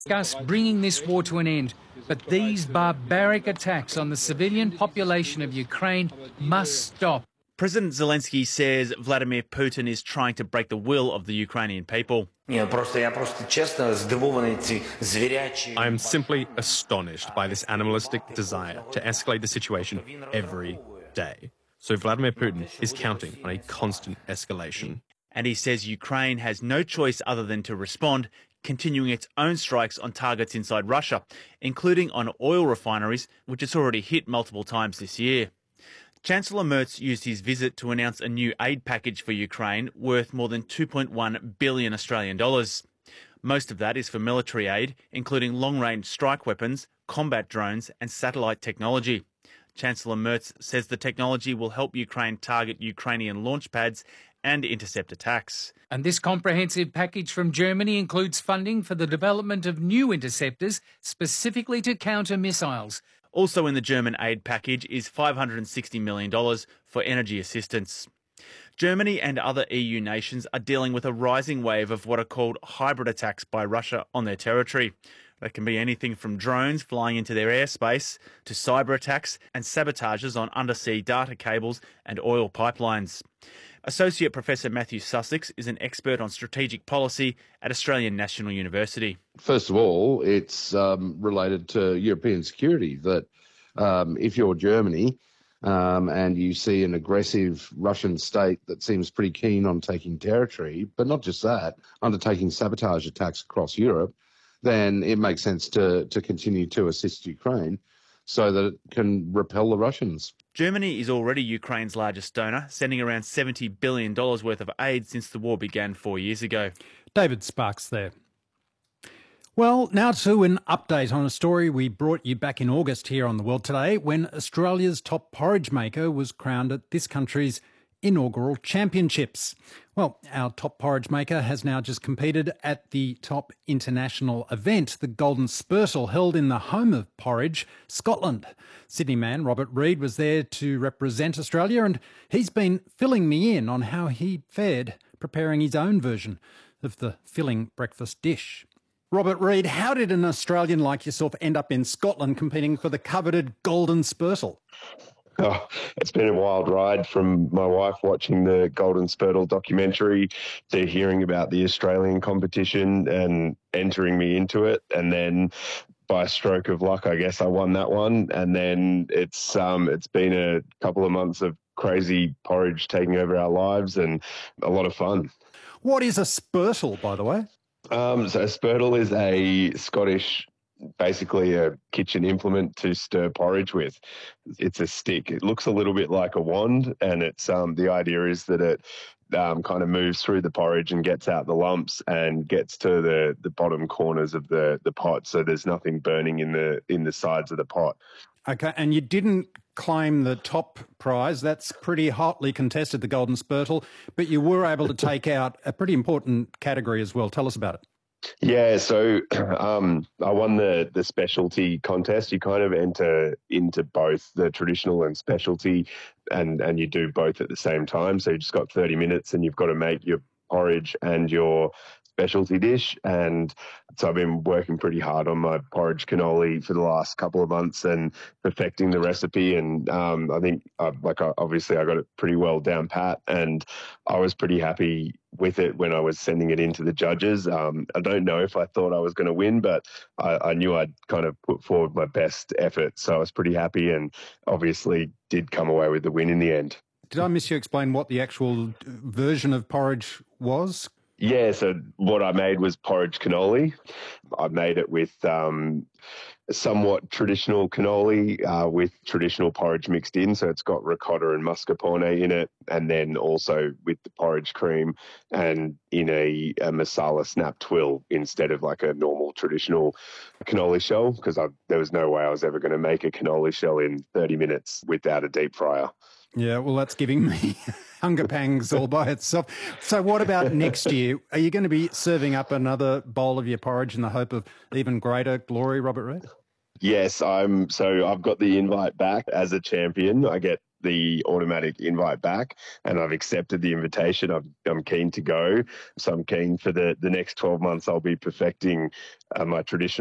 Discuss bringing this war to an end, but these barbaric attacks on the civilian population of Ukraine must stop. President Zelensky says Vladimir Putin is trying to break the will of the Ukrainian people. I am simply astonished by this animalistic desire to escalate the situation every day. So Vladimir Putin is counting on a constant escalation. And he says Ukraine has no choice other than to respond, continuing its own strikes on targets inside Russia, including on oil refineries, which it's already hit multiple times this year. Chancellor Merz used his visit to announce a new aid package for Ukraine worth more than 2.1 billion Australian dollars. Most of that is for military aid, including long-range strike weapons, combat drones and satellite technology. Chancellor Merz says the technology will help Ukraine target Ukrainian launch pads and intercept attacks. And this comprehensive package from Germany includes funding for the development of new interceptors specifically to counter missiles. Also in the German aid package is $560 million for energy assistance. Germany and other EU nations are dealing with a rising wave of what are called hybrid attacks by Russia on their territory. That can be anything from drones flying into their airspace to cyber attacks and sabotages on undersea data cables and oil pipelines. Associate Professor Matthew Sussex is an expert on strategic policy at Australian National University. First of all, it's related to European security, that if you're Germany and you see an aggressive Russian state that seems pretty keen on taking territory, but not just that, undertaking sabotage attacks across Europe, then it makes sense to continue to assist Ukraine so that it can repel the Russians. Germany is already Ukraine's largest donor, sending around $70 billion worth of aid since the war began 4 years ago. David Sparks there. Well, now to an update on a story we brought you back in August here on The World Today, when Australia's top porridge maker was crowned at this country's inaugural championships. Well, our top porridge maker has now just competed at the top international event, the Golden Spurtle, held in the home of porridge, Scotland. Sydney man Robert Reid was there to represent Australia, and he's been filling me in on how he fared preparing his own version of the filling breakfast dish. Robert Reid, how did an Australian like yourself end up in Scotland competing for the coveted Golden Spurtle? Oh, it's been a wild ride, from my wife watching the Golden Spurtle documentary to hearing about the Australian competition and entering me into it. And then by a stroke of luck, I guess I won that one. And then it's been a couple of months of crazy porridge taking over our lives and a lot of fun. What is a spurtle, by the way? So a spurtle is a Scottish, basically a kitchen implement to stir porridge with. It's a stick. It looks a little bit like a wand, and it's the idea is that it kind of moves through the porridge and gets out the lumps and gets to the bottom corners of the pot, so there's nothing burning in the sides of the pot. Okay, and you didn't claim the top prize. That's pretty hotly contested, the Golden Spurtle, but you were able to take out a pretty important category as well. Tell us about it. Yeah, so I won the specialty contest. You kind of enter into both the traditional and specialty, and you do both at the same time. So you just got 30 minutes and you've got to make your porridge and your specialty dish. And so I've been working pretty hard on my porridge cannoli for the last couple of months and perfecting the recipe. And I think obviously I got it pretty well down pat, and I was pretty happy with it when I was sending it in to the judges. I don't know if I thought I was going to win, but I knew I'd kind of put forward my best effort. So I was pretty happy, and obviously did come away with the win in the end. Did I miss you explain what the actual version of porridge was? Yeah, so what I made was porridge cannoli. I made it with somewhat traditional cannoli with traditional porridge mixed in. So it's got ricotta and mascarpone in it, and then also with the porridge cream and in a masala snap twill instead of like a normal traditional cannoli shell, because there was no way I was ever going to make a cannoli shell in 30 minutes without a deep fryer. Yeah, well, that's giving me hunger pangs all by itself. So what about next year? Are you going to be serving up another bowl of your porridge in the hope of even greater glory, Robert Reid? Yes, so I've got the invite back as a champion. I get the automatic invite back, and I've accepted the invitation. I'm keen to go. So I'm keen for the next 12 months. I'll be perfecting my traditional